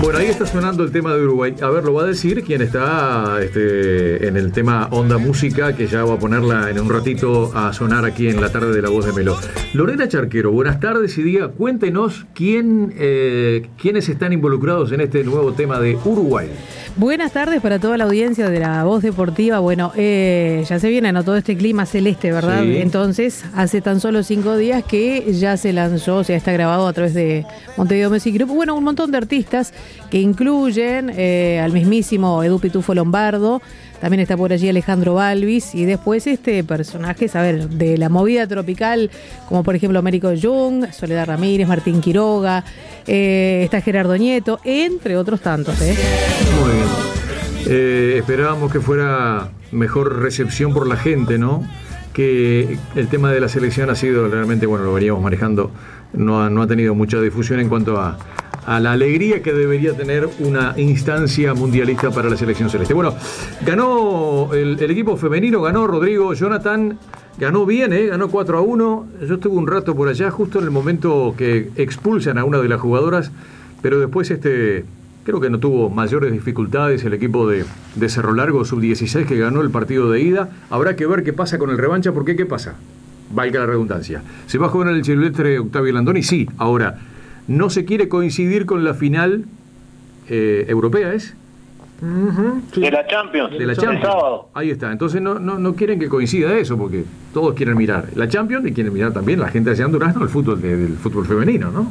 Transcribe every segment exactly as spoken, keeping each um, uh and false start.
Bueno, ahí está sonando el tema de Uruguay. A ver, lo va a decir quien está este, en el tema Onda Música, que ya va a ponerla en un ratito a sonar aquí en la tarde de La Voz de Melo. Lorena Charquero, buenas tardes y diga, cuéntenos quién, eh, quiénes están involucrados en este nuevo tema de Uruguay. Buenas tardes para toda la audiencia de La Voz Deportiva. Bueno, eh, ya se viene, ¿no? Todo este clima celeste, ¿verdad? Sí. Entonces, hace tan solo cinco días que ya se lanzó, o sea, está grabado a través de Montevideo Music Group. Bueno, un montón de artistas que incluyen eh, al mismísimo Edu Pitufo Lombardo. También está por allí Alejandro Balvis y después este personajes, a ver, de la movida tropical, como por ejemplo Américo Jung, Soledad Ramírez, Martín Quiroga, eh, está Gerardo Nieto, entre otros tantos. ¿eh? Muy bien. Eh, esperábamos que fuera mejor recepción por la gente, ¿no? Que el tema de la selección ha sido realmente, bueno, lo veníamos manejando, no ha, no ha tenido mucha difusión en cuanto a a la alegría que debería tener una instancia mundialista para la selección celeste. Bueno, ganó el, el equipo femenino, ganó Rodrigo, Jonathan, ganó bien, ¿eh? Ganó cuatro a uno. Yo estuve un rato por allá, justo en el momento que expulsan a una de las jugadoras, pero después este creo que no tuvo mayores dificultades el equipo de, de Cerro Largo, sub dieciséis, que ganó el partido de ida. Habrá que ver qué pasa con el revancha, porque ¿qué pasa? Valga la redundancia. ¿Se va a jugar en el Silvestre Octavio Landoni? Sí, ahora no se quiere coincidir con la final eh, europea, ¿es? Uh-huh, sí. De la Champions. De la Champions. Sábado. Ahí está. Entonces no, no, no quieren que coincida eso, porque todos quieren mirar la Champions y quieren mirar también la gente allá en Durazno el fútbol de, del fútbol femenino, ¿no?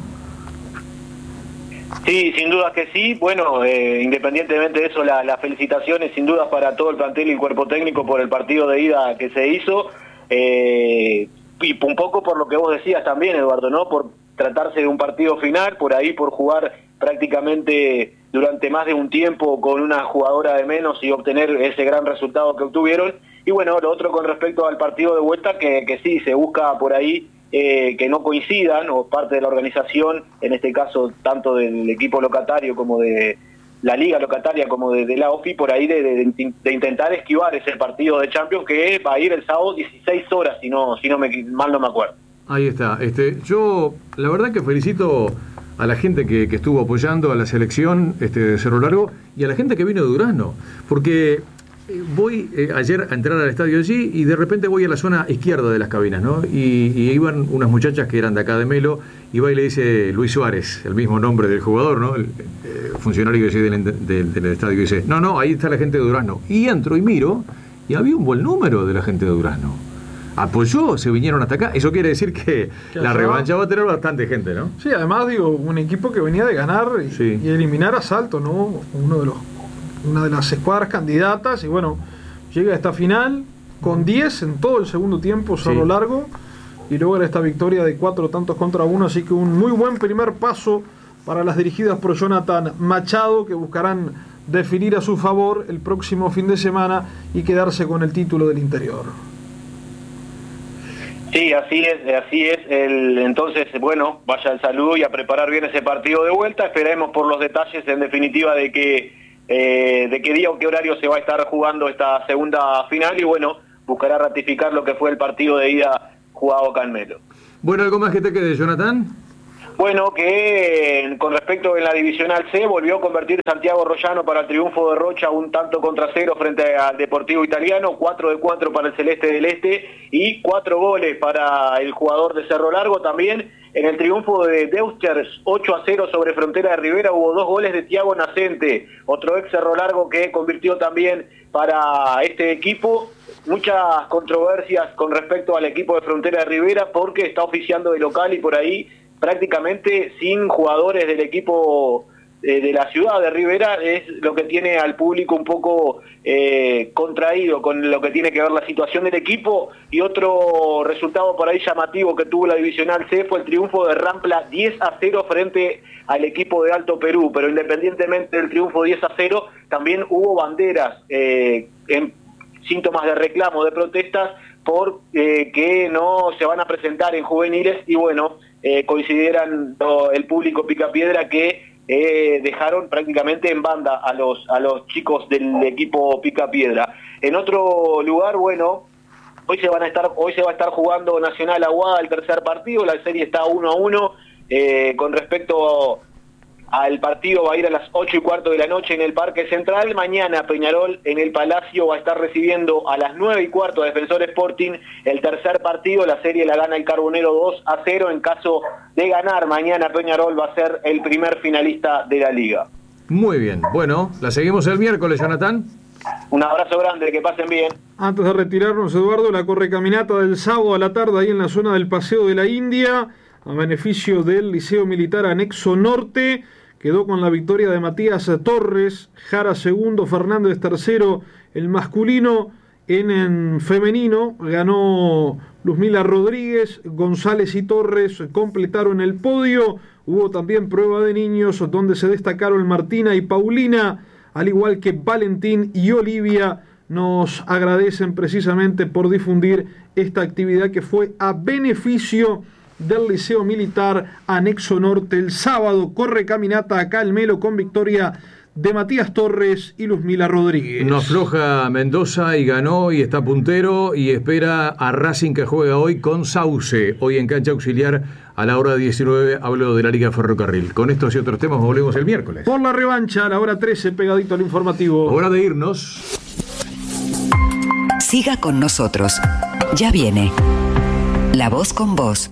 Sí, sin duda que sí. Bueno, eh, independientemente de eso, la, las felicitaciones sin duda para todo el plantel y el cuerpo técnico por el partido de ida que se hizo. Eh, y un poco por lo que vos decías también, Eduardo, ¿no? Por tratarse de un partido final, por ahí por jugar prácticamente durante más de un tiempo con una jugadora de menos y obtener ese gran resultado que obtuvieron. Y bueno, lo otro con respecto al partido de vuelta, que, que sí, se busca por ahí eh, que no coincidan, o parte de la organización, en este caso tanto del equipo locatario como de la liga locataria como de, de la O F I, por ahí de, de, de intentar esquivar ese partido de Champions que va a ir el sábado dieciséis horas, si no, si no me, mal no me acuerdo. Ahí está. Este, yo la verdad que felicito a la gente que, que estuvo apoyando a la selección este, de Cerro Largo y a la gente que vino de Durazno, porque voy eh, ayer a entrar al estadio allí y de repente voy a la zona izquierda de las cabinas, ¿no? Y, y iban unas muchachas que eran de acá de Melo, y va y le dice Luis Suárez, el mismo nombre del jugador, ¿no? El eh, funcionario que del, del, del estadio, dice, no, no, ahí está la gente de Durazno. Y entro y miro, y había un buen número de la gente de Durazno. Apoyó, se vinieron hasta acá. Eso quiere decir que la allá revancha va a tener bastante gente, ¿no? Sí, además, digo, un equipo que venía de ganar y, sí. y eliminar a Salto, ¿no? Uno de los, una de las escuadras candidatas, y bueno, llega a esta final con diez en todo el segundo tiempo, Cerro sí. Largo, y logra esta victoria de cuatro tantos contra uno, así que un muy buen primer paso para las dirigidas por Jonathan Machado, que buscarán definir a su favor el próximo fin de semana y quedarse con el título del interior. Sí, así es, así es. El, entonces, bueno, vaya el saludo y a preparar bien ese partido de vuelta. Esperemos por los detalles, en definitiva, de que eh, de qué día o qué horario se va a estar jugando esta segunda final y, bueno, buscará ratificar lo que fue el partido de ida jugado acá en Melo. Bueno, ¿algo más que te quede, Jonathan? Bueno, que con respecto en la Divisional C, volvió a convertir Santiago Rollano para el triunfo de Rocha un tanto contra cero frente al Deportivo Italiano, cuatro de cuatro para el Celeste del Este y cuatro goles para el jugador de Cerro Largo. También en el triunfo de Deuster ocho a cero sobre Frontera de Rivera hubo dos goles de Tiago Nacente, otro ex Cerro Largo que convirtió también para este equipo. Muchas controversias con respecto al equipo de Frontera de Rivera porque está oficiando de local y por ahí prácticamente sin jugadores del equipo eh, de la ciudad de Rivera, es lo que tiene al público un poco eh, contraído con lo que tiene que ver la situación del equipo. Y otro resultado por ahí llamativo que tuvo la Divisional C fue el triunfo de Rampla diez a cero frente al equipo de Alto Perú, pero independientemente del triunfo diez a cero, también hubo banderas eh, en síntomas de reclamo, de protestas, por eh, que no se van a presentar en juveniles y bueno, eh, consideran no, el público Picapiedra que eh, dejaron prácticamente en banda a los a los chicos del equipo Picapiedra. En otro lugar, bueno, hoy se van a estar hoy se va a estar jugando Nacional Aguada el tercer partido, la serie está uno a uno eh, con respecto al partido, va a ir a las ocho y cuarto de la noche en el Parque Central. Mañana Peñarol en el Palacio va a estar recibiendo a las nueve y cuarto a Defensor Sporting el tercer partido. La serie la gana el Carbonero dos a cero. En caso de ganar mañana Peñarol va a ser el primer finalista de la liga. Muy bien, bueno, la seguimos el miércoles, Jonathan. Un abrazo grande, que pasen bien. Antes de retirarnos, Eduardo, la correcaminata del sábado a la tarde ahí en la zona del Paseo de la India, a beneficio del Liceo Militar Anexo Norte, quedó con la victoria de Matías Torres, Jara segundo, Fernández tercero, el masculino. En, en femenino ganó Luzmila Rodríguez, González y Torres completaron el podio. Hubo también prueba de niños donde se destacaron Martina y Paulina, al igual que Valentín y Olivia. Nos agradecen precisamente por difundir esta actividad que fue a beneficio del Liceo Militar Anexo Norte el sábado. Corre caminata acá el Melo con victoria de Matías Torres y Luzmila Rodríguez. No afloja Mendoza y ganó y está puntero y espera a Racing, que juega hoy con Sauce, hoy en cancha auxiliar a la hora diecinueve. Hablo de la Liga Ferrocarril. Con estos y otros temas volvemos el miércoles. Por la revancha a la hora trece, pegadito al informativo. Hora de irnos. Siga con nosotros. Ya viene La Voz con Vos.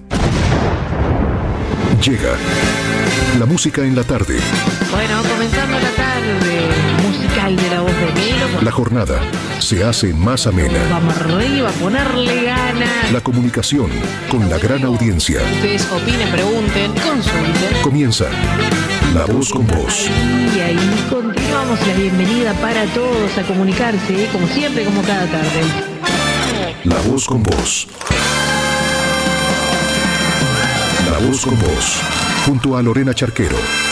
Llega la música en la tarde. Bueno, comenzando la tarde musical de La Voz de Melo. La jornada se hace más amena. Vamos arriba, a ponerle ganas. La comunicación con la gran audiencia. Ustedes opinen, pregunten, consulten. Comienza La Voz con Vos. Y ahí continuamos la bienvenida para todos a comunicarse, como siempre, como cada tarde. La Voz con Vos. La Voz con Vos. Junto a Lorena Charquero.